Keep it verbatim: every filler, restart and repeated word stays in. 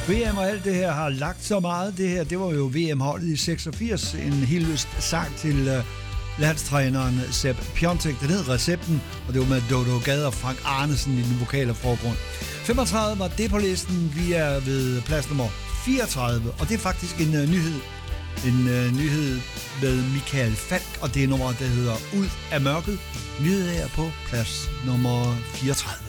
V M og alt det her har lagt så meget. Det her, det var jo V M-holdet i seksogfirs. En helt lyst sang til uh, landstræneren Sepp Piontek. Den hed Recepten, og det var med Dodo Gade og Frank Arnesen i den vokale forgrund. femogtredive var det på listen. Vi er ved plads nummer fireogtredive, og det er faktisk en uh, nyhed. En uh, nyhed med Michael Falk, og det er nummeret, der hedder Ud af mørket. Nyhed her på plads nummer fireogtredive.